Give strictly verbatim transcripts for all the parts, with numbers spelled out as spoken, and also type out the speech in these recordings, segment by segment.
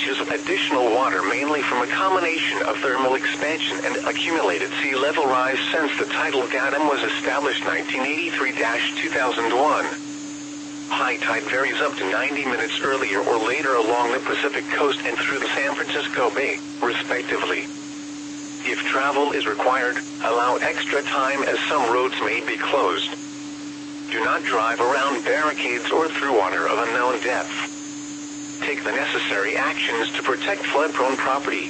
inches of additional water, mainly from a combination of thermal expansion and accumulated sea level rise since the tidal datum was established nineteen eighty-three to two thousand one. High tide varies up to ninety minutes earlier or later along the Pacific coast and through the San Francisco Bay, respectively. If travel is required, allow extra time as some roads may be closed. Do not drive around barricades or through water of unknown depth. Take the necessary actions to protect flood-prone property.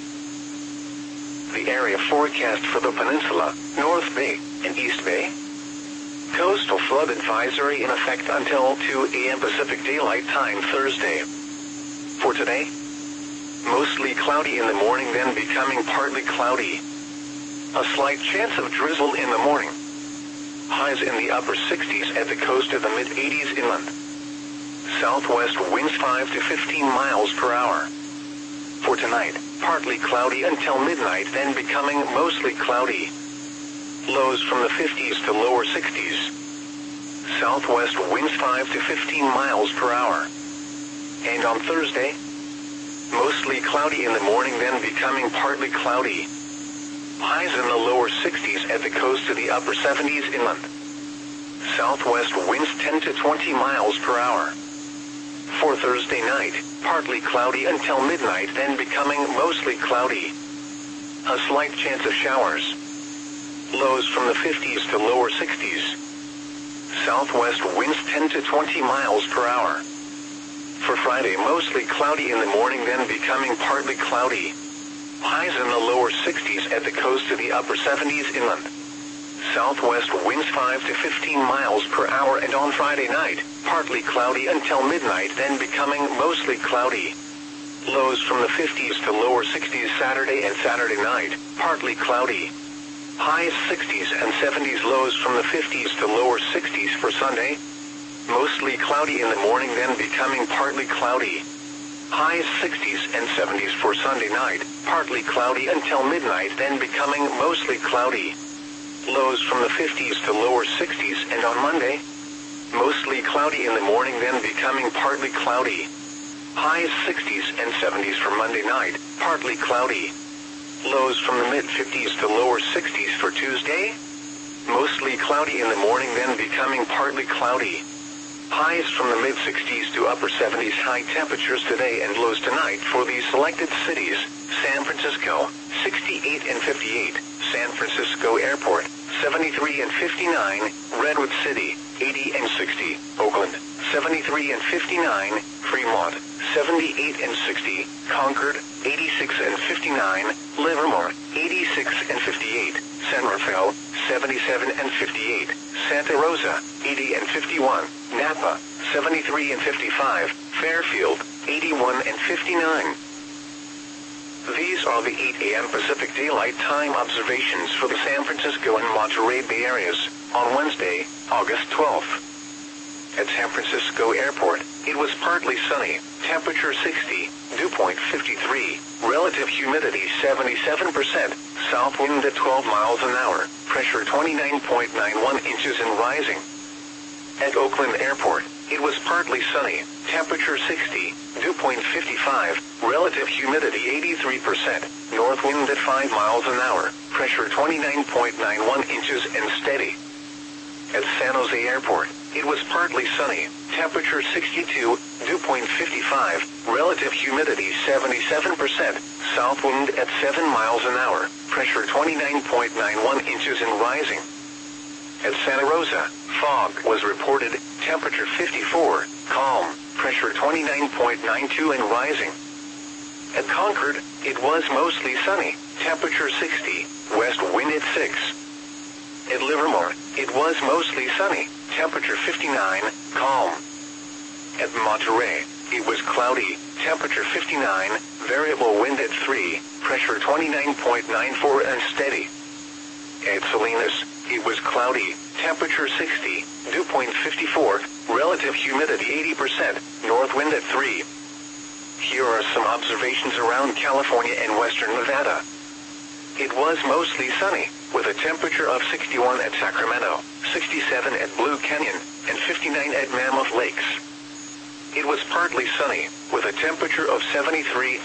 The area forecast for the peninsula, North Bay, and East Bay. Coastal flood advisory in effect until two a m Pacific Daylight Time Thursday. For today, mostly cloudy in the morning, then becoming partly cloudy. A slight chance of drizzle in the morning. Highs in the upper sixties at the coast to the mid-eighties inland. Southwest winds five to fifteen miles per hour. For tonight, partly cloudy until midnight, then becoming mostly cloudy. Lows from the fifties to lower sixties. Southwest winds five to fifteen miles per hour. And on Thursday, mostly cloudy in the morning, then becoming partly cloudy. Highs in the lower sixties at the coast to the upper seventies inland. Southwest winds ten to twenty miles per hour. For Thursday night, partly cloudy until midnight, then becoming mostly cloudy. A slight chance of showers. Lows from the fifties to lower sixties. Southwest winds ten to twenty miles per hour. For Friday, mostly cloudy in the morning, then becoming partly cloudy. Highs in the lower sixties at the coast to the upper seventies inland. Southwest winds five to fifteen miles per hour, and on Friday night, partly cloudy until midnight, then becoming mostly cloudy. Lows from the fifties to lower sixties Saturday and Saturday night, partly cloudy. Highs sixties and seventies, lows from the fifties to lower sixties for Sunday. Mostly cloudy in the morning, then becoming partly cloudy. Highs sixties and seventies for Sunday night, partly cloudy until midnight, then becoming mostly cloudy. Lows from the fifties to lower sixties, and on Monday, mostly cloudy in the morning, then becoming partly cloudy. Highs sixties and seventies for Monday night, partly cloudy. Lows from the mid-fifties to lower sixties for Tuesday. Mostly cloudy in the morning, then becoming partly cloudy. Highs from the mid-sixties to upper seventies. High temperatures today and lows tonight for these selected cities: San Francisco, sixty-eight and fifty-eight, San Francisco Airport, seventy-three and fifty-nine, Redwood City, eighty and sixty, Oakland, seventy-three and fifty-nine, Fremont, seventy-eight and sixty, Concord, eighty-six and fifty-nine, Livermore, eighty-six and fifty-eight, San Rafael, seventy-seven and fifty-eight, Santa Rosa, eighty and fifty-one, Napa, seventy-three and fifty-five, Fairfield, eighty-one and fifty-nine. These are the eight a m Pacific Daylight Time observations for the San Francisco and Monterey Bay areas on Wednesday, August twelfth. At San Francisco Airport, it was partly sunny, temperature sixty, dew point fifty-three, relative humidity seventy-seven percent, south wind at twelve miles an hour, pressure twenty-nine point nine one inches and rising. At Oakland Airport, it was partly sunny, temperature sixty, dew point fifty-five, relative humidity eighty-three percent, north wind at five miles an hour, pressure twenty-nine point nine one inches and steady. At San Jose Airport, it was partly sunny, temperature sixty-two, dew point fifty-five, relative humidity seventy-seven percent, south wind at seven miles an hour, pressure twenty-nine point nine one inches and rising. At Santa Rosa, fog was reported, temperature fifty-four, calm, pressure twenty-nine point nine two and rising. At Concord, it was mostly sunny, temperature sixty, west wind at six. At Livermore, it was mostly sunny, temperature fifty-nine, calm. At Monterey, it was cloudy, temperature fifty-nine, variable wind at three, pressure twenty-nine point nine four and steady. At Salinas, it was cloudy, temperature sixty, dew point fifty-four, relative humidity eighty percent, north wind at three. Here are some observations around California and western Nevada. It was mostly sunny, with a temperature of sixty-one at Sacramento, sixty-seven at Blue Canyon, and fifty-nine at Mammoth Lakes. It was partly sunny, with a temperature of seventy-three